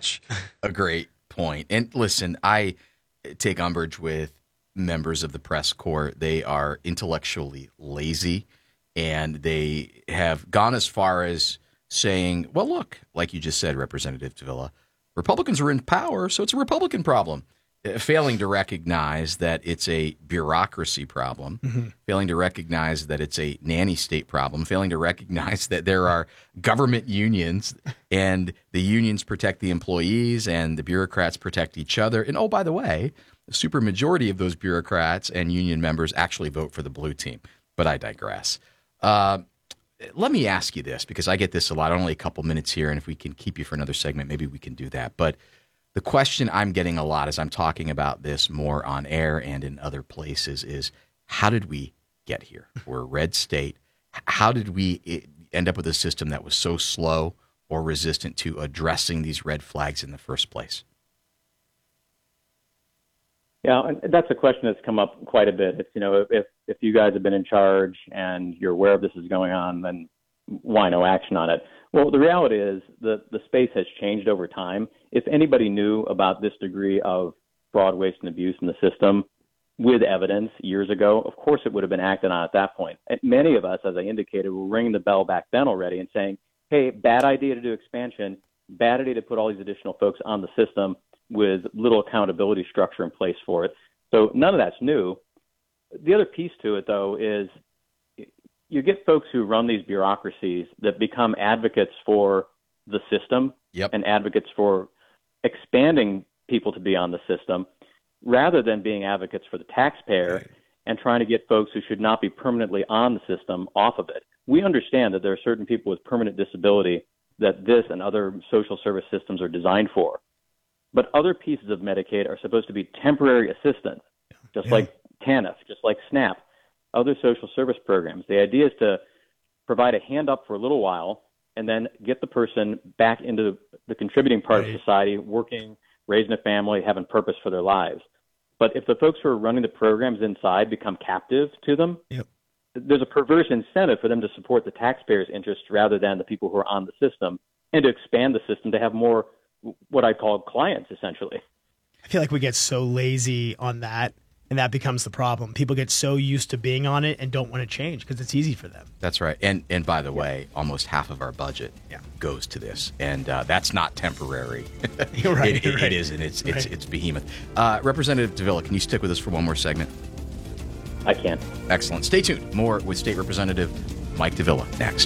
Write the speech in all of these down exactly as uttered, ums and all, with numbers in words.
such a great point. And listen, I take umbrage with members of the press corps. They are intellectually lazy, and they have gone as far as saying, well, look, like you just said, Representative Davila, Republicans are in power, so it's a Republican problem. Failing to recognize that it's a bureaucracy problem, mm-hmm. failing to recognize that it's a nanny state problem, failing to recognize that there are government unions and the unions protect the employees and the bureaucrats protect each other. And oh, by the way, the supermajority of those bureaucrats and union members actually vote for the blue team. But I digress. Uh, let me ask you this, because I get this a lot, only a couple minutes here, and if we can keep you for another segment, maybe we can do that. But the question I'm getting a lot as I'm talking about this more on air and in other places is, how did we get here? We're a red state. How did we end up with a system that was so slow or resistant to addressing these red flags in the first place? Yeah, and that's a question that's come up quite a bit. It's, you know, if if you guys have been in charge and you're aware of this is going on, then why no action on it? Well, the reality is that the space has changed over time. If anybody knew about this degree of fraud, waste, and abuse in the system with evidence years ago, of course it would have been acted on at that point. And many of us, as I indicated, were ringing the bell back then already and saying, hey, bad idea to do expansion, bad idea to put all these additional folks on the system with little accountability structure in place for it. So none of that's new. The other piece to it, though, is you get folks who run these bureaucracies that become advocates for the system yep. and advocates for expanding people to be on the system rather than being advocates for the taxpayer right. and trying to get folks who should not be permanently on the system off of it. We understand that there are certain people with permanent disability that this and other social service systems are designed for. But other pieces of Medicaid are supposed to be temporary assistance, just yeah. like TANF, just like SNAP, other social service programs. The idea is to provide a hand up for a little while and then get the person back into the contributing part right. of society, working, raising a family, having purpose for their lives. But if the folks who are running the programs inside become captive to them, yep. there's a perverse incentive for them to support the taxpayers' interests rather than the people who are on the system, and to expand the system to have more what I call clients, essentially. I feel like we get so lazy on that, and that becomes the problem. People get so used to being on it and don't want to change because it's easy for them. That's right. And and by the yeah. way, almost half of our budget yeah. goes to this, and uh, that's not temporary. You're right. it, you're it, right. it is, and it's right. it's it's behemoth. Uh, Representative Davila, can you stick with us for one more segment? I can. Excellent. Stay tuned. More with State Representative Mike Davila next.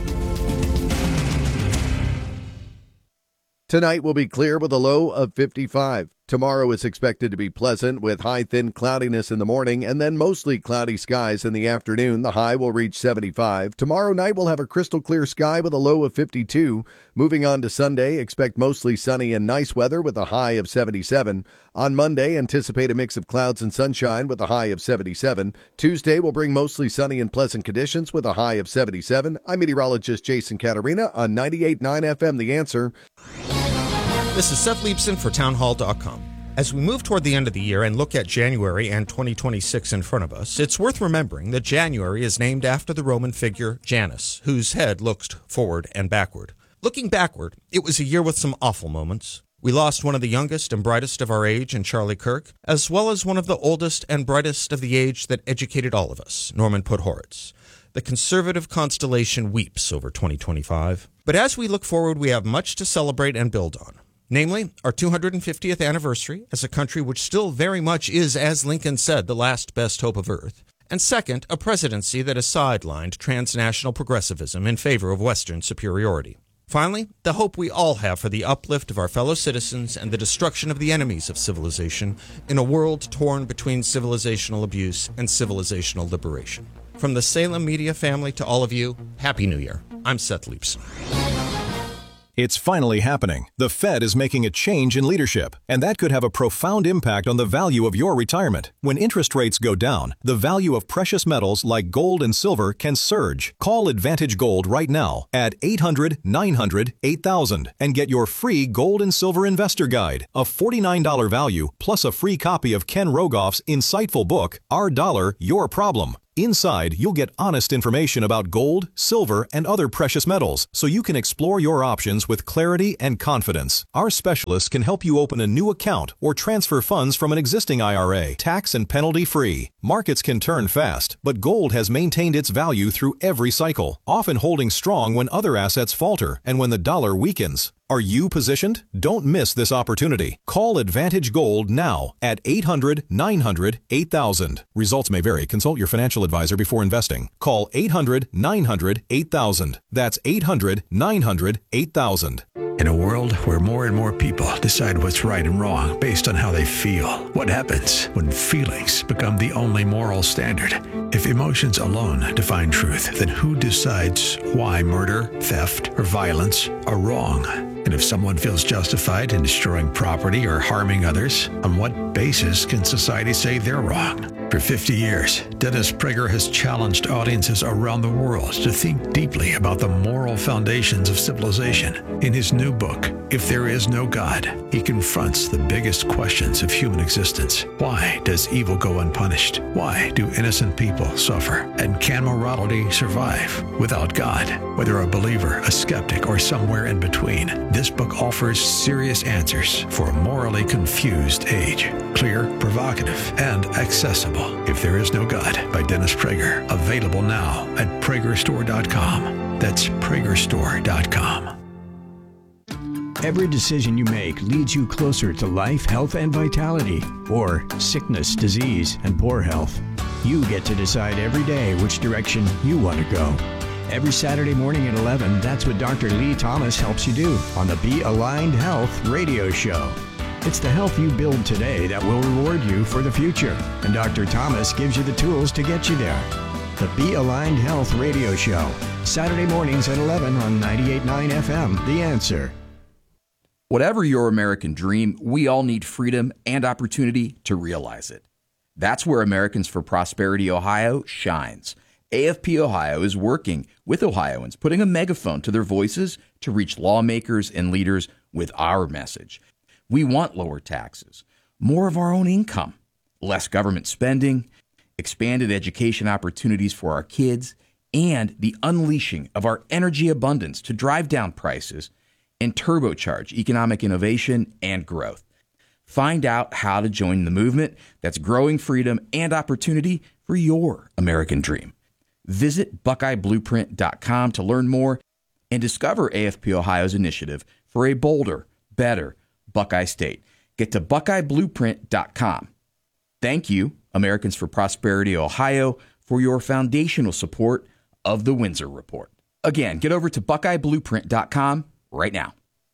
Tonight will be clear with a low of fifty-five. Tomorrow is expected to be pleasant with high thin cloudiness in the morning and then mostly cloudy skies in the afternoon. The high will reach seventy-five. Tomorrow night we'll have a crystal clear sky with a low of fifty-two. Moving on to Sunday, expect mostly sunny and nice weather with a high of seventy-seven. On Monday, anticipate a mix of clouds and sunshine with a high of seventy-seven. Tuesday will bring mostly sunny and pleasant conditions with a high of seventy-seven. I'm meteorologist Jason Catarina on ninety-eight point nine F M The Answer. This is Seth Leibson for townhall dot com. As we move toward the end of the year and look at January and twenty twenty-six in front of us, it's worth remembering that January is named after the Roman figure Janus, whose head looked forward and backward. Looking backward, it was a year with some awful moments. We lost one of the youngest and brightest of our age in Charlie Kirk, as well as one of the oldest and brightest of the age that educated all of us, Norman Podhoretz. The conservative constellation weeps over twenty twenty-five. But as we look forward, we have much to celebrate and build on. Namely, our two hundred fiftieth anniversary as a country which still very much is, as Lincoln said, the last best hope of Earth. And second, a presidency that has sidelined transnational progressivism in favor of Western superiority. Finally, the hope we all have for the uplift of our fellow citizens and the destruction of the enemies of civilization in a world torn between civilizational abuse and civilizational liberation. From the Salem Media family to all of you, Happy New Year. I'm Seth Leibson. It's finally happening. The Fed is making a change in leadership, and that could have a profound impact on the value of your retirement. When interest rates go down, the value of precious metals like gold and silver can surge. Call Advantage Gold right now at eight hundred, nine hundred, eight thousand and get your free Gold and Silver Investor Guide, a forty-nine dollars value plus a free copy of Ken Rogoff's insightful book, Our Dollar, Your Problem. Inside, you'll get honest information about gold, silver, and other precious metals, so you can explore your options with clarity and confidence. Our specialists can help you open a new account or transfer funds from an existing I R A, tax and penalty free. Markets can turn fast, but gold has maintained its value through every cycle, often holding strong when other assets falter and when the dollar weakens. Are you positioned? Don't miss this opportunity. Call Advantage Gold now at eight hundred, nine hundred, eight thousand. Results may vary. Consult your financial advisor before investing. Call eight hundred, nine hundred, eight thousand. That's eight hundred, nine hundred, eight thousand. In a world where more and more people decide what's right and wrong based on how they feel, what happens when feelings become the only moral standard? If emotions alone define truth, then who decides why murder, theft, or violence are wrong? And if someone feels justified in destroying property or harming others, on what basis can society say they're wrong? For fifty years, Dennis Prager has challenged audiences around the world to think deeply about the moral foundations of civilization. In his new book, If There Is No God, he confronts the biggest questions of human existence. Why does evil go unpunished? Why do innocent people suffer? And can morality survive without God? Whether a believer, a skeptic, or somewhere in between, this book offers serious answers for a morally confused age. Clear, provocative, and accessible. If There Is No God by Dennis Prager. Available now at Prager Store dot com. That's Prager Store dot com. Every decision you make leads you closer to life, health, and vitality, or sickness, disease, and poor health. You get to decide every day which direction you want to go. Every Saturday morning at eleven, that's what Doctor Lee Thomas helps you do on the Be Aligned Health radio show. It's the health you build today that will reward you for the future, and Doctor Thomas gives you the tools to get you there. The Be Aligned Health radio show, Saturday mornings at eleven on ninety-eight point nine F M, The Answer. Whatever your American dream, we all need freedom and opportunity to realize it. That's where Americans for Prosperity Ohio shines. A F P Ohio is working with Ohioans, putting a megaphone to their voices to reach lawmakers and leaders with our message. We want lower taxes, more of our own income, less government spending, expanded education opportunities for our kids, and the unleashing of our energy abundance to drive down prices and turbocharge economic innovation and growth. Find out how to join the movement that's growing freedom and opportunity for your American dream. Visit Buckeye Blueprint dot com to learn more and discover A F P Ohio's initiative for a bolder, better Buckeye State. Get to Buckeye Blueprint dot com. Thank you, Americans for Prosperity Ohio, for your foundational support of the Windsor Report. Again, get over to Buckeye Blueprint dot com right now.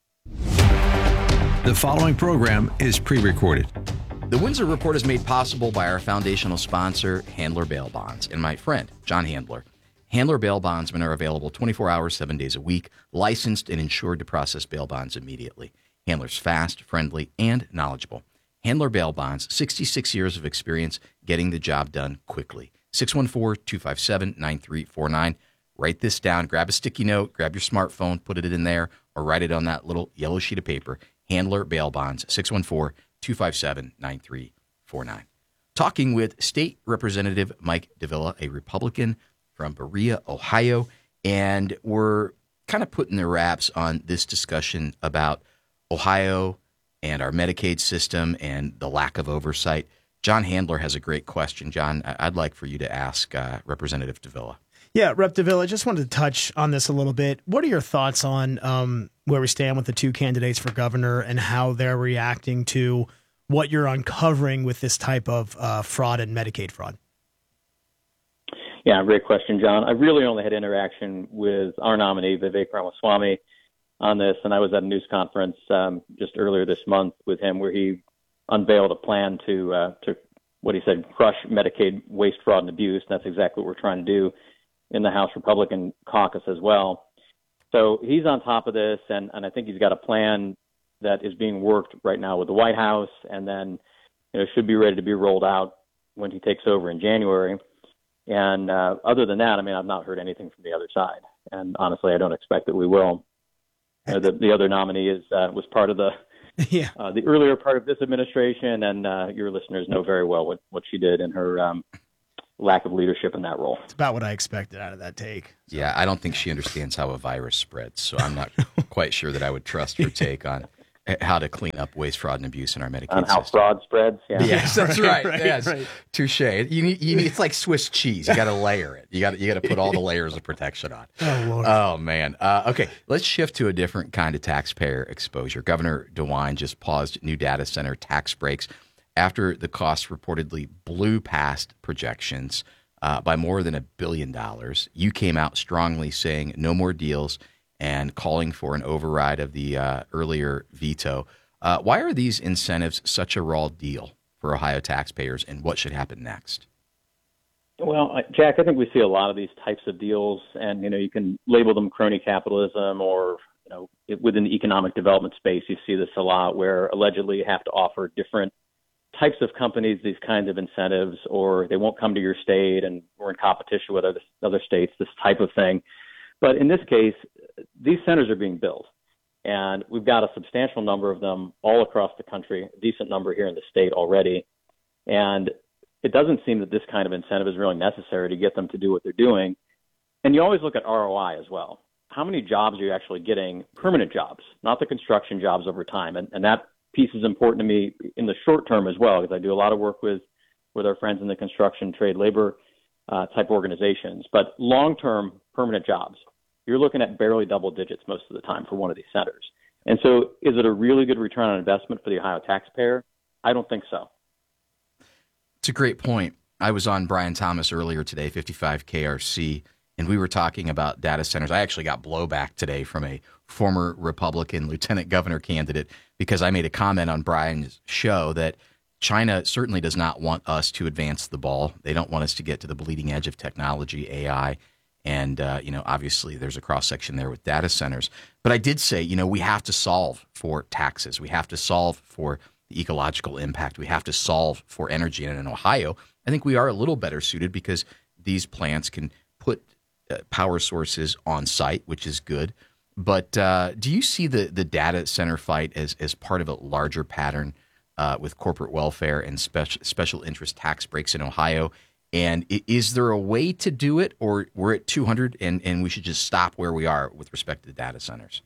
The following program is pre-recorded. The Windsor Report is made possible by our foundational sponsor, Handler Bail Bonds, and my friend, John Handler. Handler Bail Bondsmen are available twenty-four hours, seven days a week, licensed and insured to process bail bonds immediately. Handler's fast, friendly, and knowledgeable. Handler Bail Bonds, sixty-six years of experience getting the job done quickly. six one four, two five seven, nine three four nine. Write this down. Grab a sticky note, grab your smartphone, put it in there, or write it on that little yellow sheet of paper. Handler Bail Bonds, six one four, two five seven, nine three four nine. Talking with State Representative Mike Davila, a Republican from Berea, Ohio, and we're kind of putting the wraps on this discussion about Ohio and our Medicaid system and the lack of oversight. John Handler has a great question. John, I'd like for you to ask uh, Representative Davila. Yeah, Rep Davila, I just wanted to touch on this a little bit. What are your thoughts on um, where we stand with the two candidates for governor and how they're reacting to what you're uncovering with this type of uh, fraud and Medicaid fraud? Yeah, great question, John. I really only had interaction with our nominee, Vivek Ramaswamy, on this, and I was at a news conference um, just earlier this month with him where he unveiled a plan to, uh, to what he said, crush Medicaid waste, fraud, and abuse. And that's exactly what we're trying to do in the House Republican caucus as well. So he's on top of this, and, and I think he's got a plan that is being worked right now with the White House, and then you know should be ready to be rolled out when he takes over in January. And uh, other than that, I mean, I've not heard anything from the other side, and honestly, I don't expect that we will. You know, the, the other nominee is uh, was part of the yeah. uh, the earlier part of this administration, and uh, your listeners know very well what, what she did in her um, lack of leadership in that role. It's about what I expected out of that take. Yeah, I don't think she understands how a virus spreads, so I'm not quite sure that I would trust her take on how to clean up waste, fraud, and abuse in our Medicaid On how system. fraud spreads, yeah. Yes, that's right. right, yes, right. touche. You need, you need, it's like Swiss cheese. You got to layer it. You got, you got to put all the layers of protection on. Oh, Lord. Oh man. Uh, okay, let's shift to a different kind of taxpayer exposure. Governor DeWine just paused new data center tax breaks after the costs reportedly blew past projections uh, by more than a billion dollars. You came out strongly saying no more deals and calling for an override of the uh, earlier veto. Uh, why are these incentives such a raw deal for Ohio taxpayers, and what should happen next? Well, Jack, I think we see a lot of these types of deals, and you know, you can label them crony capitalism, or you know, it, within the economic development space, you see this a lot, where allegedly you have to offer different types of companies these kinds of incentives, or they won't come to your state, and we're in competition with other other states, this type of thing. But in this case, these centers are being built. And we've got a substantial number of them all across the country, a decent number here in the state already. And it doesn't seem that this kind of incentive is really necessary to get them to do what they're doing. And you always look at R O I as well. How many jobs are you actually getting, permanent jobs, not the construction jobs over time? And, and that piece is important to me in the short term as well, because I do a lot of work with, with our friends in the construction, trade, labor uh, type organizations. But long-term permanent jobs, you're looking at barely double digits most of the time for one of these centers. And so is it a really good return on investment for the Ohio taxpayer? I don't think so. It's a great point. I was on Brian Thomas earlier today, fifty-five K R C, and we were talking about data centers. I actually got blowback today from a former Republican lieutenant governor candidate because I made a comment on Brian's show that China certainly does not want us to advance the ball. They don't want us to get to the bleeding edge of technology, A I. And, uh, you know, obviously there's a cross section there with data centers. But I did say, you know, we have to solve for taxes. We have to solve for the ecological impact. We have to solve for energy. And in Ohio, I think we are a little better suited because these plants can put uh, power sources on site, which is good. But uh, do you see the, the data center fight as, as part of a larger pattern uh, with corporate welfare and special, special interest tax breaks in Ohio? And is there a way to do it, or we're at two hundred and, and we should just stop where we are with respect to the data centers?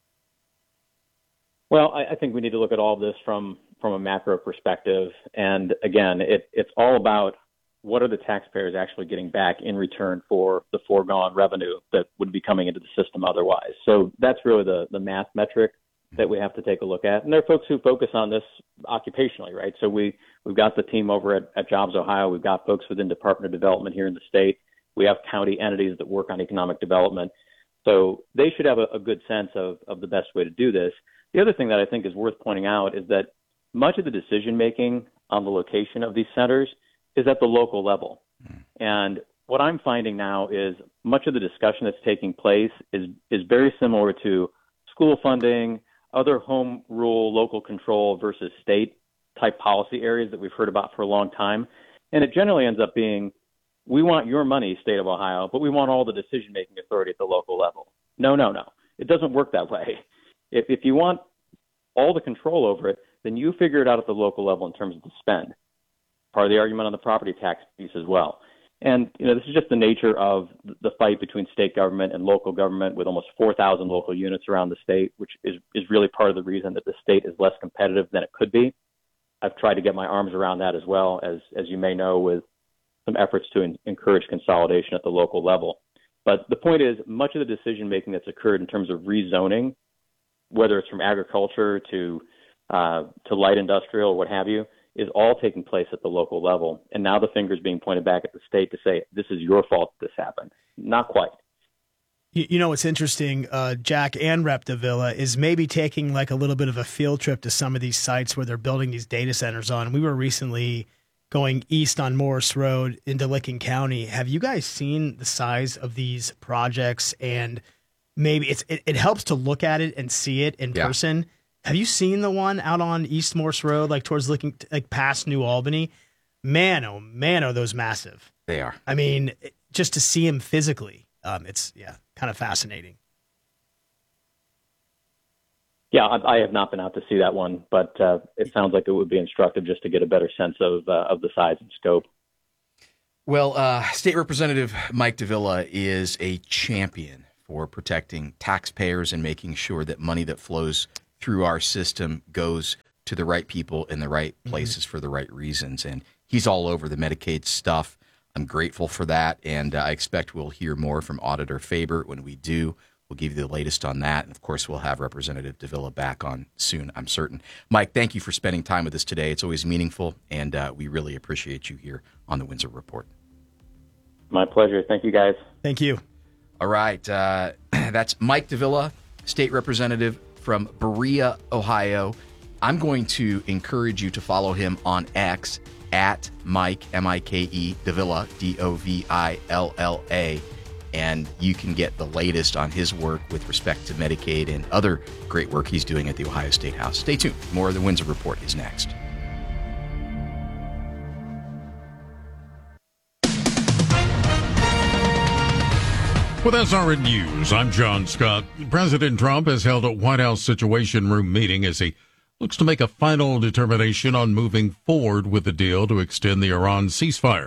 Well, I, I think we need to look at all of this from, from a macro perspective. And again, it, it's all about what are the taxpayers actually getting back in return for the foregone revenue that would be coming into the system otherwise. So that's really the, the math metric that we have to take a look at. And there are folks who focus on this occupationally, right? So we, we've got the team over at, at Jobs Ohio. We've got folks within Department of Development here in the state. We have county entities that work on economic development. So they should have a, a good sense of, of the best way to do this. The other thing that I think is worth pointing out is that much of the decision-making on the location of these centers is at the local level. Mm. And what I'm finding now is much of the discussion that's taking place is, is very similar to school funding, other home rule, local control versus state type policy areas that we've heard about for a long time. And it generally ends up being, we want your money, state of Ohio, but we want all the decision-making authority at the local level. No, no, no. It doesn't work that way. If, if you want all the control over it, then you figure it out at the local level in terms of the spend. Part of the argument on the property tax piece as well. And, you know, this is just the nature of the fight between state government and local government with almost four thousand local units around the state, which is, is really part of the reason that the state is less competitive than it could be. I've tried to get my arms around that as well, as, as you may know, with some efforts to in, encourage consolidation at the local level. But the point is, much of the decision-making that's occurred in terms of rezoning, whether it's from agriculture to uh, to light industrial or what have you, is all taking place at the local level. And now the finger's being pointed back at the state to say, this is your fault that this happened. Not quite. You, you know what's interesting, uh, Jack and Rep Davila, is maybe taking like a little bit of a field trip to some of these sites where they're building these data centers on. We were recently going east on Morris Road into Licking County. Have you guys seen the size of these projects? And maybe it's it, it helps to look at it and see it in yeah. person. Have you seen the one out on East Morse Road, like towards looking like past New Albany? Man, oh man, are those massive? They are. I mean, just to see them physically, um, it's yeah, kind of fascinating. Yeah, I, I have not been out to see that one, but uh, it sounds like it would be instructive just to get a better sense of uh, of the size and scope. Well, uh, State Representative Mike Davila is a champion for protecting taxpayers and making sure that money that flows through our system goes to the right people in the right places mm-hmm. for the right reasons. And he's all over the Medicaid stuff. I'm grateful for that, and uh, I expect we'll hear more from Auditor Faber. When we do, we'll give you the latest on that. And, of course, we'll have Representative Davila back on soon, I'm certain. Mike, thank you for spending time with us today. It's always meaningful, and uh, we really appreciate you here on the Windsor Report. My pleasure. Thank you, guys. Thank you. All right. Uh, that's Mike Davila, State Representative from Berea, Ohio. I'm going to encourage you to follow him on X at Mike, M I K E, Davila, D O V I L L A. And you can get the latest on his work with respect to Medicaid and other great work he's doing at the Ohio State House. Stay tuned. More of the Windsor Report is next. With S R N News, I'm John Scott. President Trump has held a White House Situation Room meeting as he looks to make a final determination on moving forward with the deal to extend the Iran ceasefire.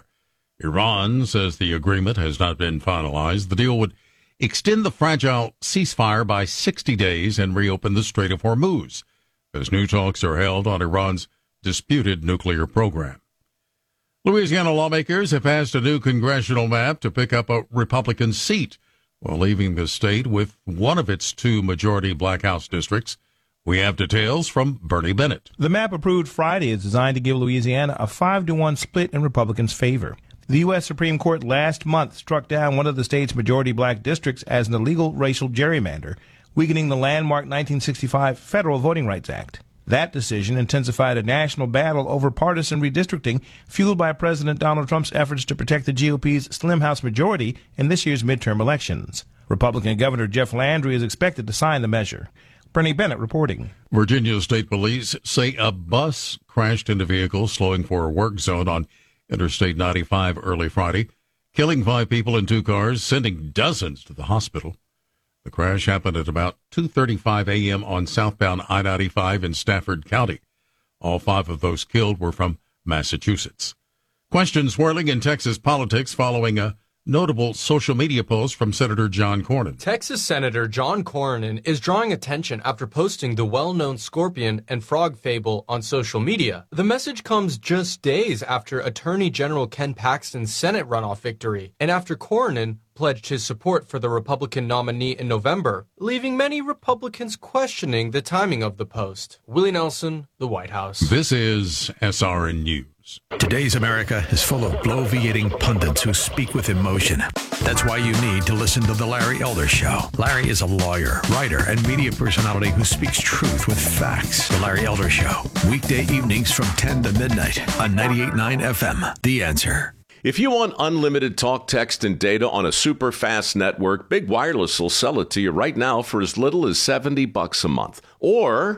Iran says the agreement has not been finalized. The deal would extend the fragile ceasefire by sixty days and reopen the Strait of Hormuz, as new talks are held on Iran's disputed nuclear program. Louisiana lawmakers have passed a new congressional map to pick up a Republican seat while leaving the state with one of its two majority black House districts. We have details from Bernie Bennett. The map approved Friday is designed to give Louisiana a five to one split in Republicans' favor. The U S Supreme Court last month struck down one of the state's majority black districts as an illegal racial gerrymander, weakening the landmark nineteen sixty-five Federal Voting Rights Act. That decision intensified a national battle over partisan redistricting, fueled by President Donald Trump's efforts to protect the G O P's slim House majority in this year's midterm elections. Republican Governor Jeff Landry is expected to sign the measure. Bernie Bennett reporting. Virginia State Police say a bus crashed into vehicles slowing for a work zone on Interstate ninety-five early Friday, killing five people in two cars, sending dozens to the hospital. The crash happened at about two thirty-five a.m. on southbound I ninety-five in Stafford County. All five of those killed were from Massachusetts. Questions swirling in Texas politics following a notable social media post from Senator John Cornyn. Texas Senator John Cornyn is drawing attention after posting the well-known scorpion and frog fable on social media. The message comes just days after Attorney General Ken Paxton's Senate runoff victory, and after Cornyn pledged his support for the Republican nominee in November, leaving many Republicans questioning the timing of the post. Willie Nelson, the White House. This is S R N News. Today's America is full of bloviating pundits who speak with emotion. That's why you need to listen to The Larry Elder Show. Larry is a lawyer, writer, and media personality who speaks truth with facts. The Larry Elder Show, weekday evenings from ten to midnight on ninety-eight point nine F M. The Answer. If you want unlimited talk, text, and data on a super fast network, Big Wireless will sell it to you right now for as little as seventy bucks a month. Or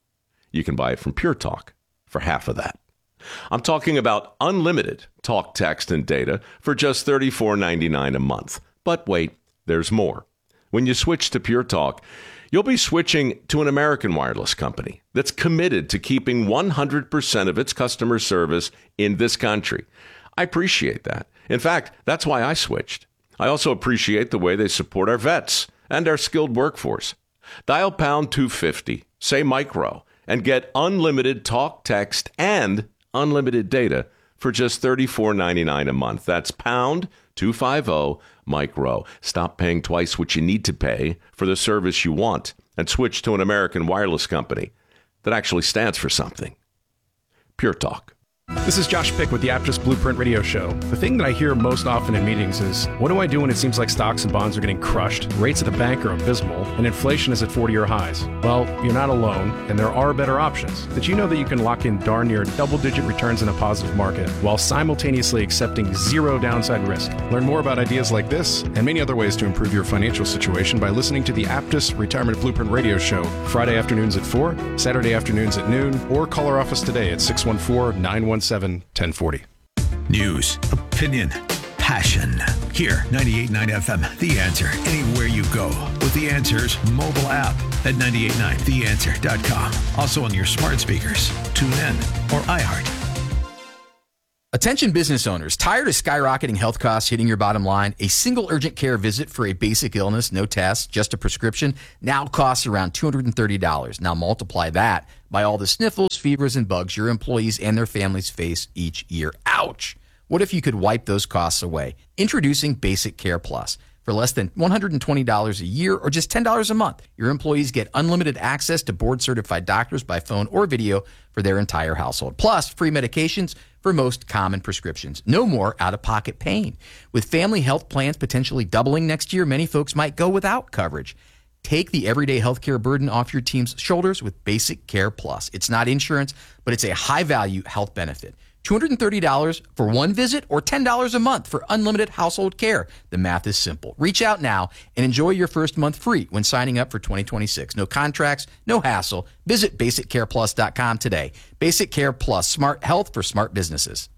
you can buy it from Pure Talk for half of that. I'm talking about unlimited talk, text, and data for just thirty-four ninety-nine a month. But wait, there's more. When you switch to Pure Talk, you'll be switching to an American wireless company that's committed to keeping one hundred percent of its customer service in this country. I appreciate that. In fact, that's why I switched. I also appreciate the way they support our vets and our skilled workforce. Dial pound two fifty, say micro, and get unlimited talk, text, and unlimited data for just thirty-four ninety-nine a month. That's pound two fifty micro. Stop paying twice what you need to pay for the service you want and switch to an American wireless company that actually stands for something. Pure Talk. This is Josh Pick with the Aptus Blueprint Radio Show. The thing that I hear most often in meetings is, what do I do when it seems like stocks and bonds are getting crushed, rates at the bank are abysmal, and inflation is at forty-year highs? Well, you're not alone, and there are better options. Did you know that you can lock in darn near double-digit returns in a positive market while simultaneously accepting zero downside risk? Learn more about ideas like this and many other ways to improve your financial situation by listening to the Aptus Retirement Blueprint Radio Show Friday afternoons at four, Saturday afternoons at noon, or call our office today at six one four, nine one seven, ten forty. News, opinion, passion. Here, ninety-eight point nine F M, The Answer. Anywhere you go with The Answer's mobile app at ninety-eight point nine the answer dot com. Also on your smart speakers, tune in, or iHeart. Attention business owners, tired of skyrocketing health costs hitting your bottom line? A single urgent care visit for a basic illness, no tests, just a prescription, now costs around two hundred thirty dollars. Now multiply that by all the sniffles, fevers, and bugs your employees and their families face each year. Ouch! What if you could wipe those costs away? Introducing Basic Care Plus. For less than one hundred twenty dollars a year or just ten dollars a month, your employees get unlimited access to board-certified doctors by phone or video for their entire household. Plus, free medications for most common prescriptions. No more out-of-pocket pain. With family health plans potentially doubling next year, many folks might go without coverage. Take the everyday healthcare burden off your team's shoulders with Basic Care Plus. It's not insurance, but it's a high-value health benefit. two hundred thirty dollars for one visit or ten dollars a month for unlimited household care. The math is simple. Reach out now and enjoy your first month free when signing up for twenty twenty-six. No contracts, no hassle. Visit basic care plus dot com today. Basic Care Plus, smart health for smart businesses.